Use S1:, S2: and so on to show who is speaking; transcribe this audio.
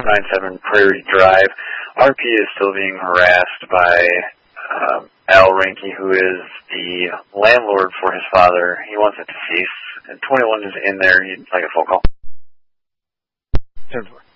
S1: 497 Prairie Drive. RP is still being harassed by Al Rinke, who is the landlord for his father. He wants it to cease. And 21 is in there. He'd like a phone call.
S2: 10-4.